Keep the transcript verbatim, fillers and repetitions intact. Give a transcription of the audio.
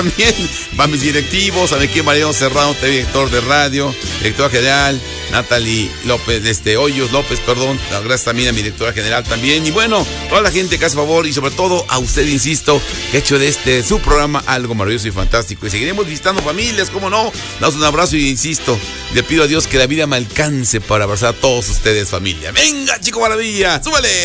también, para mis directivos, a mi querido Mariano Serrano, director de radio, directora general, Natalie López, este, Hoyos López, perdón, gracias también a mi directora general también, y bueno, toda la gente que hace favor, y sobre todo a usted, insisto, que ha hecho de este, su programa, algo maravilloso y fantástico, y seguiremos visitando familias, cómo no, damos un abrazo y insisto, le pido a Dios que la vida me alcance para abrazar a todos ustedes, familia. Venga, chico maravilla, súbale.